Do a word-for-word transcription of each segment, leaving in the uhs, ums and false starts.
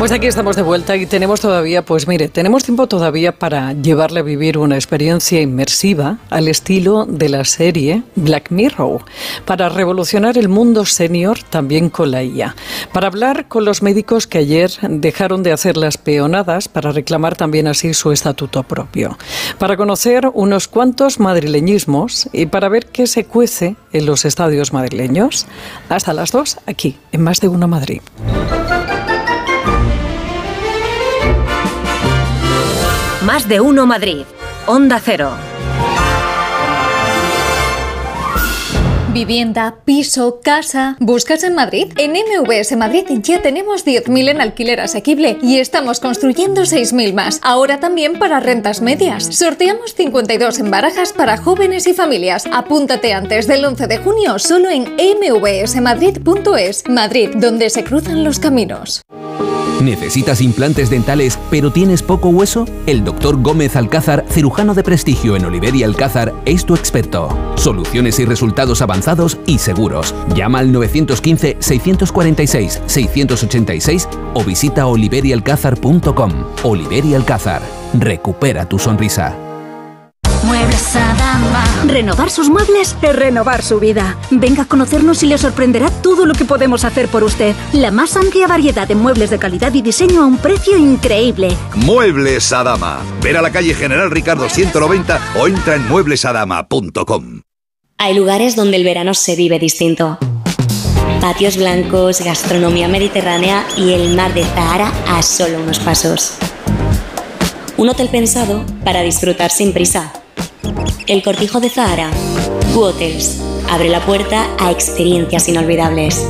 Pues aquí estamos de vuelta y tenemos todavía, pues mire, tenemos tiempo todavía para llevarle a vivir una experiencia inmersiva al estilo de la serie Black Mirror, para revolucionar el mundo senior también con la I A, para hablar con los médicos que ayer dejaron de hacer las peonadas para reclamar también así su estatuto propio, para conocer unos cuantos madrileñismos y para ver qué se cuece en los estadios madrileños. Hasta las dos, aquí, en Más de Uno Madrid. Más de Uno Madrid. Onda Cero. Vivienda, piso, casa. ¿Buscas en Madrid? En M V S Madrid ya tenemos diez mil en alquiler asequible y estamos construyendo seis mil más. Ahora también para rentas medias. Sorteamos cincuenta y dos en barajas para jóvenes y familias. Apúntate antes del once de junio solo en eme ve ese madrid punto es. Madrid, donde se cruzan los caminos. ¿Necesitas implantes dentales pero tienes poco hueso? El doctor Gómez Alcázar, cirujano de prestigio en Oliver y Alcázar, es tu experto. Soluciones y resultados avanzados y seguros. Llama al nueve uno cinco, seis cuatro seis, seis ocho seis o visita oliver y alcázar punto com. Oliver y Alcázar. Recupera tu sonrisa. Muebles Adama. Renovar sus muebles es renovar su vida. Venga a conocernos y le sorprenderá todo lo que podemos hacer por usted. La más amplia variedad de muebles de calidad y diseño a un precio increíble. Muebles Adama. Ver a la calle General Ricardo ciento noventa o entra en muebles adama punto com. Hay lugares donde el verano se vive distinto. Patios blancos, gastronomía mediterránea y el mar de Zahara a solo unos pasos. Un hotel pensado para disfrutar sin prisa. El Cortijo de Zahara. U-Hotels. Abre la puerta a experiencias inolvidables.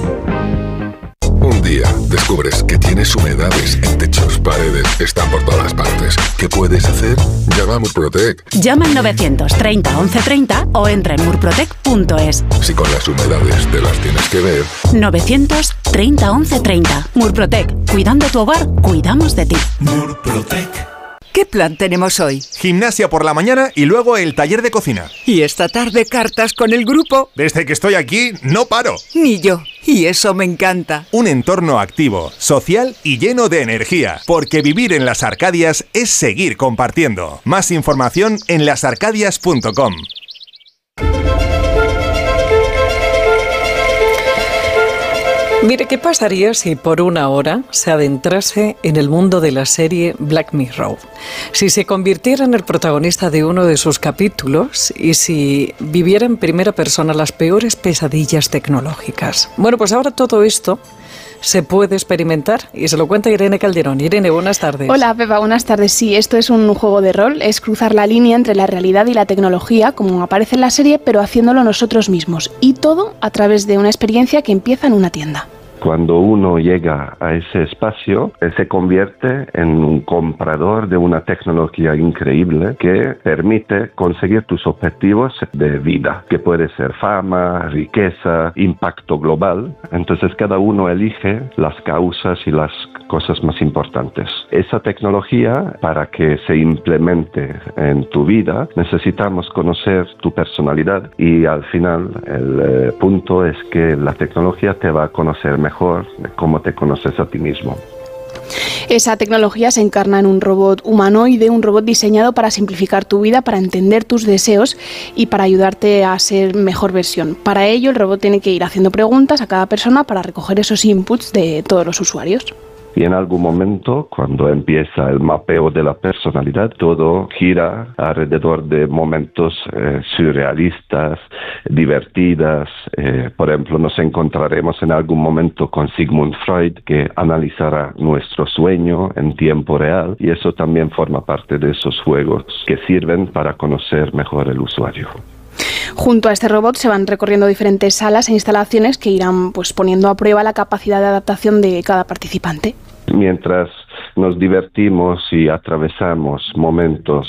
Un día descubres que tienes humedades en techos, paredes, están por todas partes. ¿Qué puedes hacer? Llama a Murprotec. Llama al novecientos treinta once treinta o entra en murprotec punto es. Si con las humedades te las tienes que ver. novecientos treinta once treinta. Murprotec. Cuidando tu hogar, cuidamos de ti. Murprotec. ¿Qué plan tenemos hoy? Gimnasia por la mañana y luego el taller de cocina. Y esta tarde cartas con el grupo. Desde que estoy aquí, no paro. Ni yo. Y eso me encanta. Un entorno activo, social y lleno de energía. Porque vivir en Las Arcadias es seguir compartiendo. Más información en las arcadias punto com. Mire, ¿qué pasaría si por una hora se adentrase en el mundo de la serie Black Mirror? Si se convirtiera en el protagonista de uno de sus capítulos y si viviera en primera persona las peores pesadillas tecnológicas. Bueno, pues ahora todo esto se puede experimentar y se lo cuenta Irene Calderón. Irene, buenas tardes. Hola, Pepa, buenas tardes. Sí, esto es un juego de rol, es cruzar la línea entre la realidad y la tecnología, como aparece en la serie, pero haciéndolo nosotros mismos. Y todo a través de una experiencia que empieza en una tienda. Cuando uno llega a ese espacio, él se convierte en un comprador de una tecnología increíble que permite conseguir tus objetivos de vida, que puede ser fama, riqueza, impacto global. Entonces cada uno elige las causas y las cosas más importantes. Esa tecnología, para que se implemente en tu vida, necesitamos conocer tu personalidad y al final el eh, punto es que la tecnología te va a conocer mejor mejor de cómo te conoces a ti mismo. Esa tecnología se encarna en un robot humanoide, un robot diseñado para simplificar tu vida, para entender tus deseos y para ayudarte a ser mejor versión. Para ello, el robot tiene que ir haciendo preguntas a cada persona para recoger esos inputs de todos los usuarios. Y en algún momento, cuando empieza el mapeo de la personalidad, todo gira alrededor de momentos eh, surrealistas, divertidas. Eh, por ejemplo, nos encontraremos en algún momento con Sigmund Freud, que analizará nuestro sueño en tiempo real, y eso también forma parte de esos juegos que sirven para conocer mejor el usuario. Junto a este robot se van recorriendo diferentes salas e instalaciones que irán pues poniendo a prueba la capacidad de adaptación de cada participante. Mientras nos divertimos y atravesamos momentos